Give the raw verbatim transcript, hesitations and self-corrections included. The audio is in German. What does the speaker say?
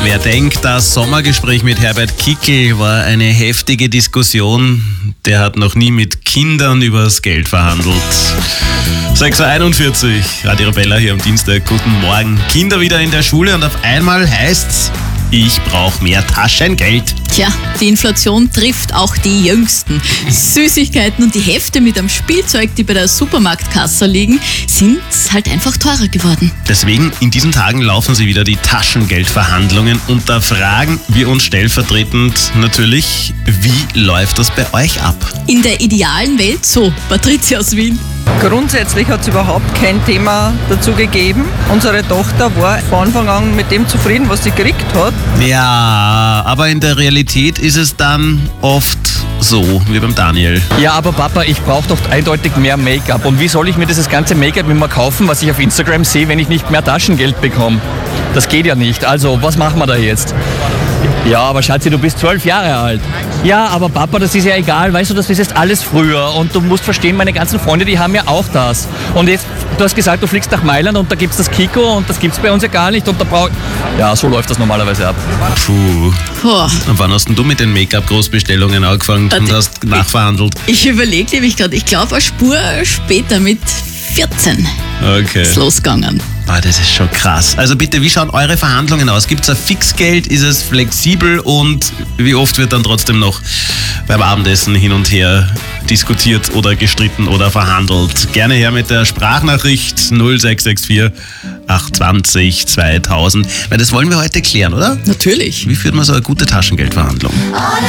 Wer denkt, das Sommergespräch mit Herbert Kickl war eine heftige Diskussion, der hat noch nie mit Kindern übers Geld verhandelt. sechs Uhr einundvierzig, Radio Rebella hier am Dienstag. Guten Morgen. Kinder wieder in der Schule und auf einmal heißt's, ich brauche mehr Taschengeld. Tja, die Inflation trifft auch die Jüngsten. Süßigkeiten und die Hefte mit einem Spielzeug, die bei der Supermarktkasse liegen, sind halt einfach teurer geworden. Deswegen in diesen Tagen laufen sie wieder die Taschengeldverhandlungen und da fragen wir uns stellvertretend natürlich, wie läuft das bei euch ab? In der idealen Welt so, Patricia aus Wien. Grundsätzlich hat es überhaupt kein Thema dazu gegeben. Unsere Tochter war von Anfang an mit dem zufrieden, was sie gekriegt hat. Ja, aber in der Realität ist es dann oft so, wie beim Daniel. Ja, aber Papa, ich brauche doch eindeutig mehr Make-up. Und wie soll ich mir dieses ganze Make-up immer kaufen, was ich auf Instagram sehe, wenn ich nicht mehr Taschengeld bekomme? Das geht ja nicht. Also, was machen wir da jetzt? Ja, aber Schatzi, du bist zwölf Jahre alt. Ja, aber Papa, das ist ja egal, weißt du, das ist jetzt alles früher. Und du musst verstehen, meine ganzen Freunde, die haben ja auch das. Und jetzt, du hast gesagt, du fliegst nach Mailand und da gibt's das Kiko und das gibt's bei uns ja gar nicht. Und da brauch... Ja, so läuft das normalerweise ab. Puh. Boah. Und wann hast denn du mit den Make-up-Großbestellungen angefangen und hast nachverhandelt? Ich überlege nämlich gerade, ich glaube eine Spur später mit vierzehn Okay. ist losgegangen. Ah, das ist schon krass. Also bitte, wie schauen eure Verhandlungen aus? Gibt es ein Fixgeld? Ist es flexibel? Und wie oft wird dann trotzdem noch beim Abendessen hin und her diskutiert oder gestritten oder verhandelt? Gerne her mit der Sprachnachricht null sechs sechs vier acht zwei null zweitausend. Weil das wollen wir heute klären, oder? Natürlich. Wie führt man so eine gute Taschengeldverhandlung?